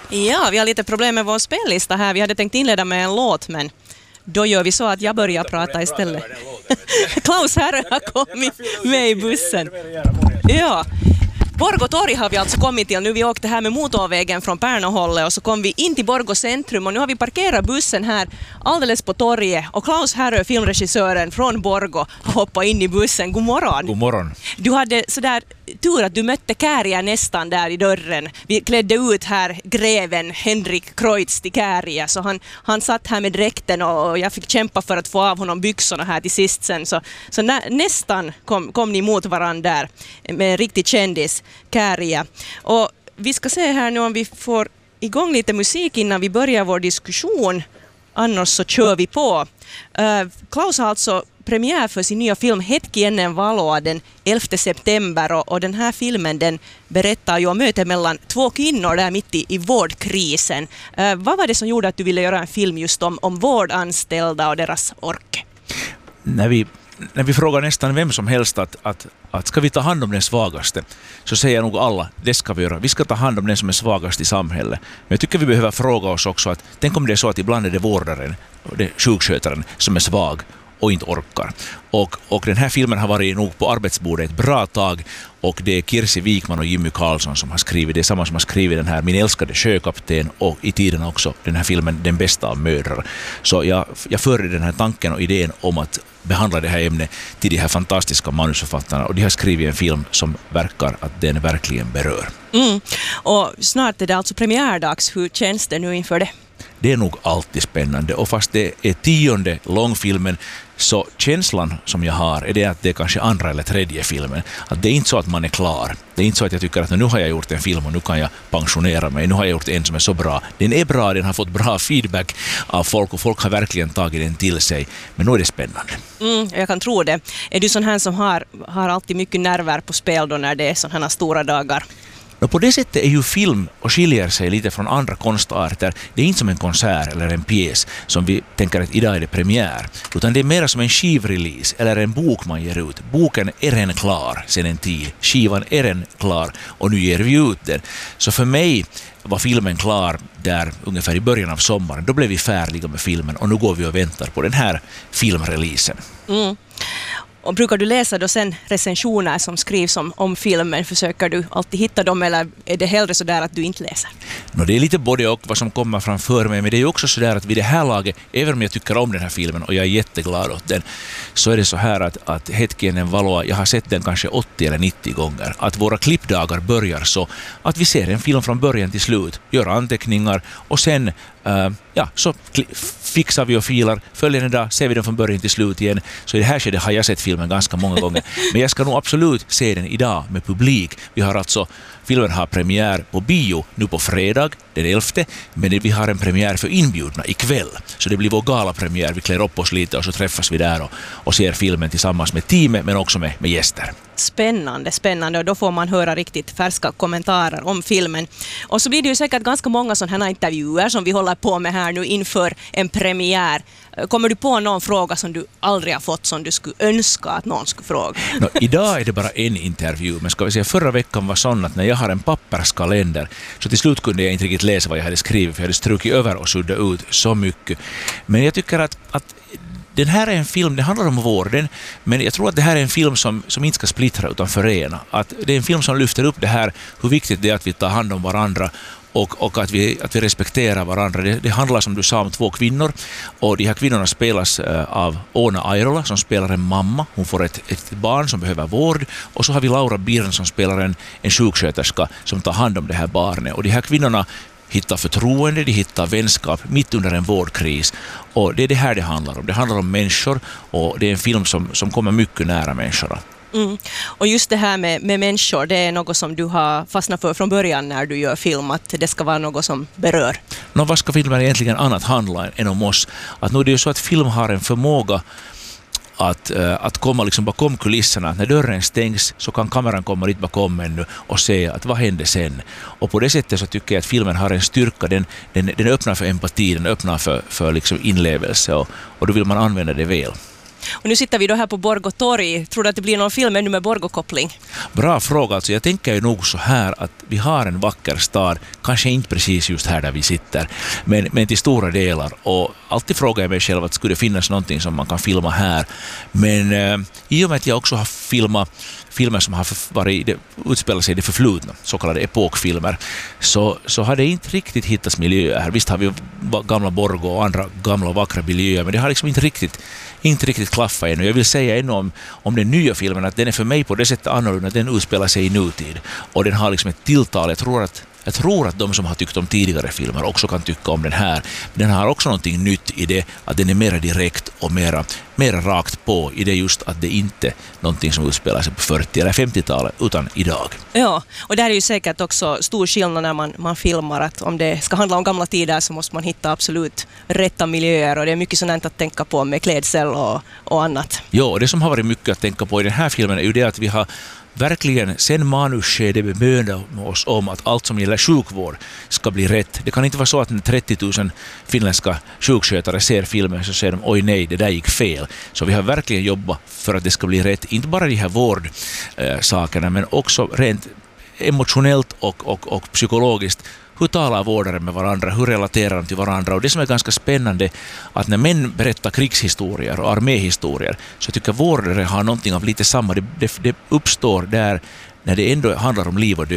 Ja, vi har lite problem med vår spellista här. Vi hade tänkt inleda med en låt, men då gör vi så att jag börjar prata istället. Klaus Härö har kommit med i bussen. Ja. Borgå torg har vi alltså kommit till nu. Vi åkte här med motorvägen från Pärnahållet och så kom vi in till Borgå centrum och nu har vi parkerat bussen här alldeles på torget och Klaus Härö, filmregissören från Borgå, har hoppat in i bussen. God morgon. God morgon. Du hade sådär tur att du mötte Kääriä nästan där i dörren. Vi klädde ut här greven Henrik Kreutz till Kääriä, så han satt här med dräkten och jag fick kämpa för att få av honom byxorna här till sist sen. Så nästan kom ni mot varandra där med en riktig kändis, Kääriä. Och vi ska se här nu om vi får igång lite musik innan vi börjar vår diskussion. Annars så kör vi på. Klaus har alltså premiär för sin nya film Hetki ennen valoa den 11 september och den här filmen den berättar ju om mötet mellan två kvinnor där mitt i vårdkrisen. Vad var det som gjorde att du ville göra en film just om vårdanställda och deras ork? När vi frågar nästan vem som helst att ska vi ta hand om den svagaste, så säger nog alla, det ska vi göra. Vi ska ta hand om den som är svagast i samhället. Men jag tycker vi behöver fråga oss också att tänk om det är så att ibland är det vårdaren, det är sjukskötaren som är svag och inte orkar. Och den här filmen har varit nog på arbetsbordet ett bra tag och det är Kirsi Wikman och Jimmy Karlsson som har skrivit. Det är samma som har skrivit den här Min älskade sjökapten och i tiden också den här filmen Den bästa av mödrar. Så jag förde den här tanken och idén om att behandla det här ämnet till de här fantastiska manusförfattarna och de har skrivit en film som verkar att den verkligen berör. Och snart är det alltså premiärdags. Hur känns det nu inför det? Det är nog alltid spännande och fast det är 10:e långfilmen så känslan som jag har är det att det är kanske andra eller tredje filmen. Att det är inte så att man är klar. Det är inte så att jag tycker att nu har jag gjort en film och nu kan jag pensionera mig. Nu har jag gjort en som är så bra. Den är bra, den har fått bra feedback av folk och folk har verkligen tagit den till sig. Men nu är det spännande. Jag kan tro det. Är du sån här som har alltid mycket nerver på spel då när det är sådana här stora dagar? Och på det sättet är ju film och skiljer sig lite från andra konstarter. Det är inte som en konsert eller en pjäs som vi tänker att idag är det premiär. Utan det är mer som en skivrelease eller en bok man ger ut. Boken är redan klar sedan en tid. Skivan är redan klar och nu ger vi ut den. Så för mig var filmen klar där ungefär i början av sommaren. Då blev vi färdiga med filmen och nu går vi och väntar på den här filmreleasen. Och brukar du läsa då sen recensioner som skrivs om filmen? Försöker du alltid hitta dem eller är det hellre så där att du inte läser? Det är lite både och vad som kommer framför mig, men det är ju också så där att vid det här laget, även om jag tycker om den här filmen och jag är jätteglad åt den, så är det så här att Hetki ennen valoa, jag har sett den kanske 80 eller 90 gånger. Att våra klippdagar börjar så att vi ser en film från början till slut, gör anteckningar och sen så fixar vi och filar. Följande dag ser vi den från början till slut igen. Så i det här skedet har jag sett filmen ganska många gånger. Men jag ska nog absolut se den idag med publik. Filmen har premiär på bio nu på fredag, den 11. Men vi har en premiär för inbjudna ikväll. Så det blir vår galapremiär. Vi klär upp oss lite och så träffas vi där och ser filmen tillsammans med teamet men också med gäster. Spännande och då får man höra riktigt färska kommentarer om filmen. Och så blir det ju säkert ganska många sådana här intervjuer som vi håller på med här nu inför en premiär. Kommer du på någon fråga som du aldrig har fått som du skulle önska att någon skulle fråga? Idag är det bara en intervju, men ska vi säga förra veckan var sån att när jag har en papperskalender så till slut kunde jag inte riktigt läsa vad jag hade skrivit för jag hade strukit över och suddat ut så mycket. Men jag tycker att den här är en film, det handlar om vården, men jag tror att det här är en film som inte ska splittra utan förena. Att det är en film som lyfter upp det här, hur viktigt det är att vi tar hand om varandra och att vi respekterar varandra. Det handlar som du sa om två kvinnor och de här kvinnorna spelas av Oona Airola som spelar en mamma. Hon får ett barn som behöver vård och så har vi Laura Birn som spelar en sjuksköterska som tar hand om det här barnet. Och de här kvinnorna hittar förtroende, de hittar vänskap mitt under en vårdkris. Och det är det här det handlar om. Det handlar om människor och det är en film som kommer mycket nära människorna. Och just det här med människor, det är något som du har fastnat för från början när du gör film, att det ska vara något som berör. Vad ska filmen egentligen annat handla än om oss? Att nu är det ju så att film har en förmåga att komma liksom bakom kulisserna. När dörren stängs så kan kameran komma dit bakom ännu och se att vad hände sen. Och på det sättet så tycker jag att filmen har en styrka. Den öppnar för empati, den öppnar för liksom inlevelse och då vill man använda det väl. Och nu sitter vi då här på Borgå torg. Tror du att det blir någon film ännu med Borgå-koppling? Bra fråga. Alltså, jag tänker ju nog så här att vi har en vacker stad, kanske inte precis just här där vi sitter, men till stora delar. Och alltid frågar jag mig själv att skulle det finnas någonting som man kan filma här. Men i och med att jag också har filmat filmer som har utspelat sig i det förflutna, så kallade epokfilmer, så har det inte riktigt hittats miljöer här. Visst har vi gamla Borgå och andra gamla vackra miljöer, men det har liksom inte riktigt klaffat ännu. Jag vill säga ännu om den nya filmen att den är för mig på det sättet annorlunda att den utspelar sig i nutid. Och den har liksom ett tilltal. Jag tror att de som har tyckt om tidigare filmer också kan tycka om den här. Men den har också någonting nytt i det att den är mer direkt och mer rakt på i det just att det inte är någonting som utspelar sig på 40- eller 50-talet utan idag. Ja, och det här är ju säkert också stor skillnad när man filmar att om det ska handla om gamla tider så måste man hitta absolut rätta miljöer och det är mycket sådant att tänka på med klädsel och annat. Ja, och det som har varit mycket att tänka på i den här filmen är ju det att vi har verkligen sen manusskedet bemöda oss om att allt som gäller sjukvård ska bli rätt. Det kan inte vara så att när 30 000 finländska sjukskötare ser filmen så säger de oj nej, det där gick fel. Så vi har verkligen jobbat för att det ska bli rätt. Inte bara de här vårdsakerna men också rent emotionellt och psykologiskt. Hur talar vårdare med varandra? Hur relaterar de till varandra? Och det som är ganska spännande att när män berättar krigshistorier och arméhistorier så tycker vårdare har någonting av lite samma. Det uppstår där när det ändå handlar om liv och död.